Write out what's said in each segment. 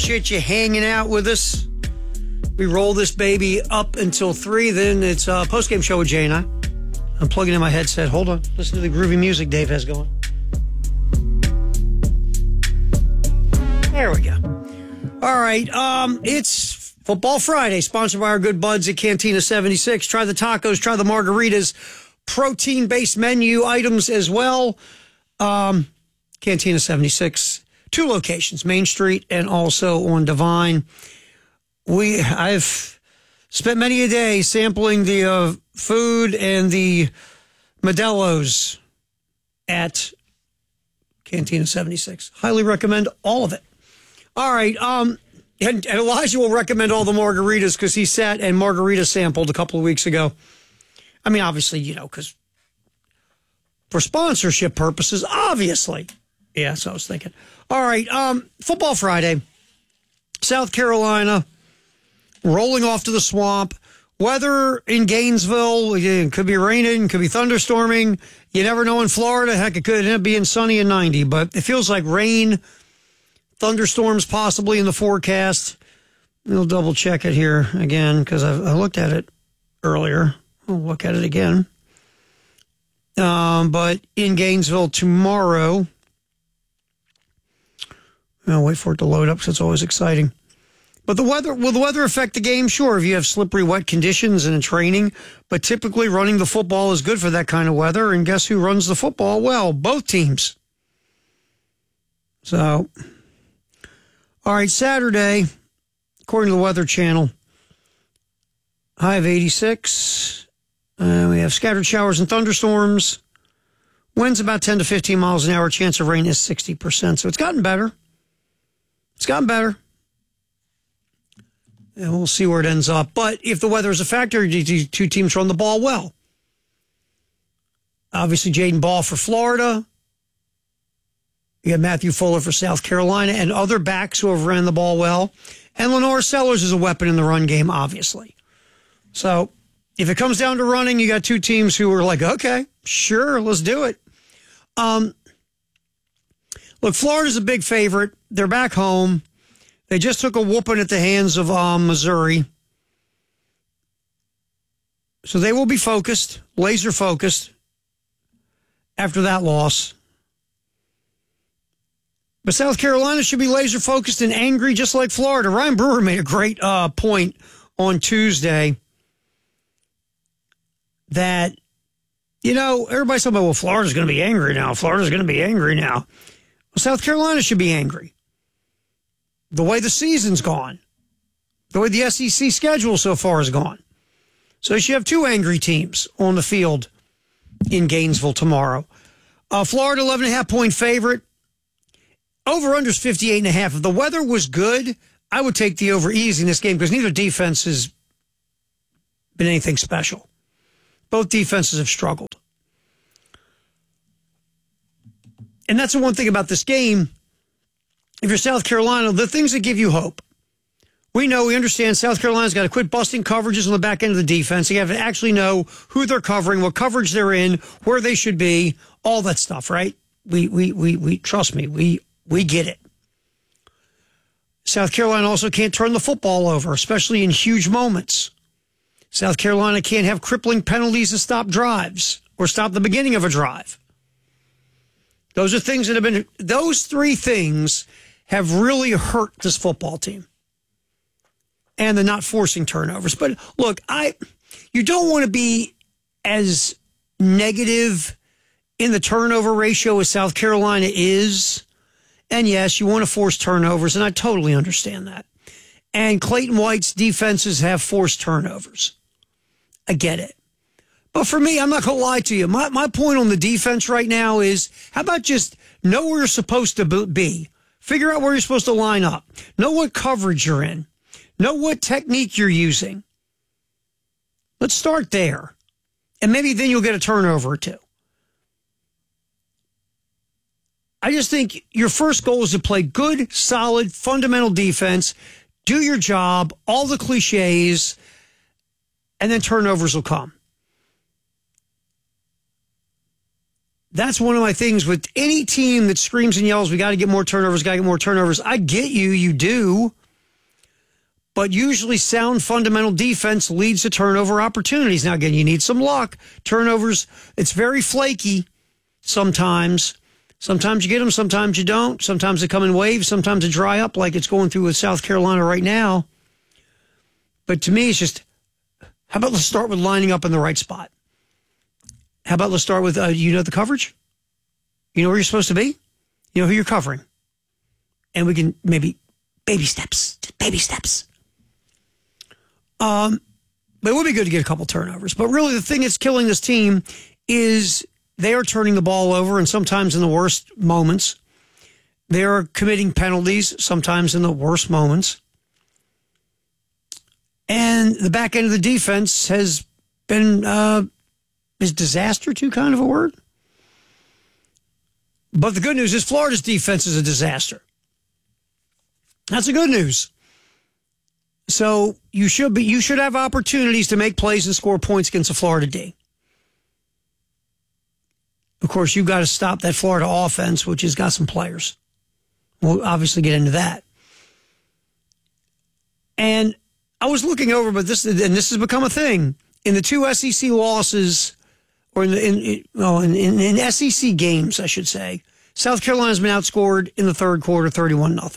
Appreciate you hanging out with us. We roll this baby up until 3. Then it's a post-game show with Jay and I. I'm plugging in my headset. Hold on. Listen to the groovy music Dave has going. There we go. All right. It's Football Friday, sponsored by our good buds at Cantina 76. Try the tacos, try the margaritas, protein-based menu items as well. Cantina 76, 2 locations, Main Street and also on Divine. I've spent many a day sampling the food and the Modelo's at Cantina 76. Highly recommend all of it. All right, and Elijah will recommend all the margaritas because he sat and margarita sampled a couple of weeks ago. I mean, obviously, because for sponsorship purposes, obviously. Yeah, so I was thinking. All right, Football Friday, South Carolina, rolling off to the swamp. Weather in Gainesville, it could be raining, could be thunderstorming. You never know in Florida. Heck, it could end up being sunny and 90, but it feels like rain, thunderstorms possibly in the forecast. We'll double check it here again because I looked at it earlier. We'll look at it again. But in Gainesville tomorrow, I'll wait for it to load up because it's always exciting. But will the weather affect the game? Sure, if you have slippery, wet conditions and in training. But typically running the football is good for that kind of weather. And guess who runs the football? Well, both teams. So, all right, Saturday, according to the Weather Channel, high of 86. We have scattered showers and thunderstorms. Winds about 10 to 15 miles an hour. Chance of rain is 60%. So it's gotten better. It's gotten better. And we'll see where it ends up. But if the weather is a factor, these 2 teams run the ball well. Obviously, Jaden Ball for Florida. You got Matthew Fuller for South Carolina and other backs who have ran the ball well. And Lenore Sellers is a weapon in the run game, obviously. So if it comes down to running, you got 2 teams who are like, okay, sure, let's do it. Look, Florida's a big favorite. They're back home. They just took a whooping at the hands of Missouri. So they will be focused, laser focused, after that loss. But South Carolina should be laser focused and angry just like Florida. Ryan Brewer made a great point on Tuesday that, everybody's talking about, well, Florida's going to be angry now. Florida's going to be angry now. Well, South Carolina should be angry. The way the season's gone, the way the SEC schedule so far has gone. So you should have 2 angry teams on the field in Gainesville tomorrow. Florida, 11.5-point favorite. Over-under is 58.5. If the weather was good, I would take the over easy in this game because neither defense has been anything special. Both defenses have struggled. And that's the one thing about this game. If you're South Carolina, the things that give you hope. We understand South Carolina's got to quit busting coverages on the back end of the defense. You have to actually know who they're covering, what coverage they're in, where they should be, all that stuff, right? We trust me, we get it. South Carolina also can't turn the football over, especially in huge moments. South Carolina can't have crippling penalties to stop drives or stop the beginning of a drive. Those are things that have been, those 3 things have really hurt this football team. And the not forcing turnovers. But look, you don't want to be as negative in the turnover ratio as South Carolina is. And yes, you want to force turnovers, and I totally understand that. And Clayton White's defenses have forced turnovers. I get it. But for me, I'm not going to lie to you. My point on the defense right now is, how about just know where you're supposed to be? Figure out where you're supposed to line up. Know what coverage you're in. Know what technique you're using. Let's start there. And maybe then you'll get a turnover or 2. I just think your first goal is to play good, solid, fundamental defense, do your job, all the cliches, and then turnovers will come. That's one of my things with any team that screams and yells, we got to get more turnovers, got to get more turnovers. I get you do. But usually sound fundamental defense leads to turnover opportunities. Now, again, you need some luck. Turnovers, it's very flaky sometimes. Sometimes you get them, sometimes you don't. Sometimes they come in waves, sometimes they dry up like it's going through with South Carolina right now. But to me, it's just, how about let's start with lining up in the right spot? How about let's start with, you know the coverage? You know where you're supposed to be? You know who you're covering? And we can maybe baby steps, just baby steps. But it would be good to get a couple turnovers. But really the thing that's killing this team is they are turning the ball over, and sometimes in the worst moments. They are committing penalties, sometimes in the worst moments. And the back end of the defense has been, is disaster too kind of a word? But the good news is Florida's defense is a disaster. That's the good news. So you should have opportunities to make plays and score points against the Florida D. Of course, you've got to stop that Florida offense, which has got some players. We'll obviously get into that. And I was looking over, but this has become a thing in the two SEC losses, or in SEC games, I should say. South Carolina's been outscored in the third quarter, 31-0.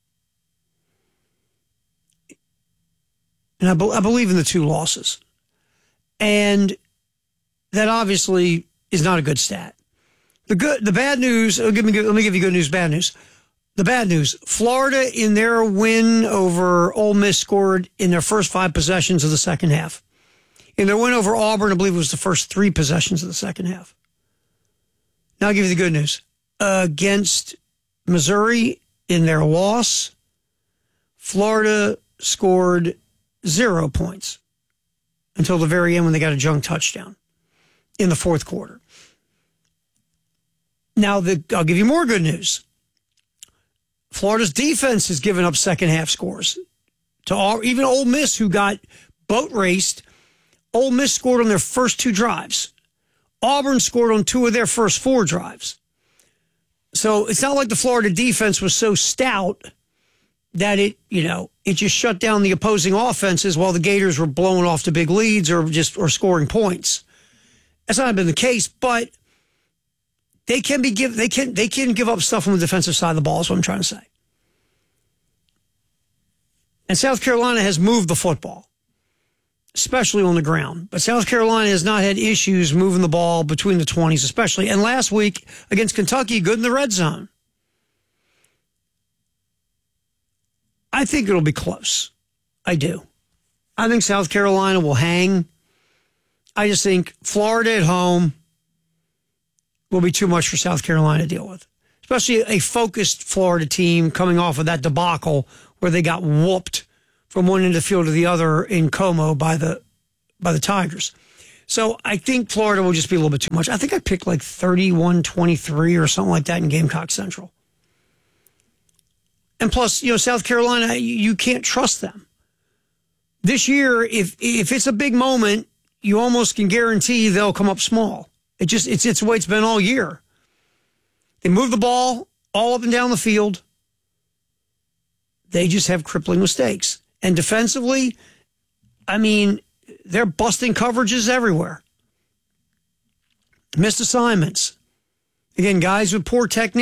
And I believe in the two losses. And that obviously is not a good stat. The bad news, let me give you good news, bad news. The bad news, Florida in their win over Ole Miss scored in their first 5 possessions of the second half. In their win over Auburn, I believe it was the first 3 possessions of the second half. Now I'll give you the good news. Against Missouri in their loss, Florida scored 0 points until the very end when they got a junk touchdown in the fourth quarter. Now, I'll give you more good news. Florida's defense has given up second half scores to even Ole Miss, who got boat raced. Ole Miss scored on their first 2 drives. Auburn scored on 2 of their first 4 drives. So it's not like the Florida defense was so stout that it just shut down the opposing offenses while the Gators were blowing off to big leads or scoring points. That's not been the case, but they can give up stuff on the defensive side of the ball, is what I'm trying to say. And South Carolina has moved the football, especially on the ground. But South Carolina has not had issues moving the ball between the 20s, especially. And last week against Kentucky, good in the red zone. I think it'll be close. I do. I think South Carolina will hang. I just think Florida at home will be too much for South Carolina to deal with, especially a focused Florida team coming off of that debacle where they got whooped from one end of the field to the other in Como by the Tigers. So I think Florida will just be a little bit too much. I think I picked like 31-23 or something like that in Gamecock Central. And plus, South Carolina, you can't trust them. This year, if it's a big moment, you almost can guarantee they'll come up small. It's the way it's been all year. They move the ball all up and down the field. They just have crippling mistakes. And defensively, I mean, they're busting coverages everywhere. Missed assignments. Again, guys with poor technique.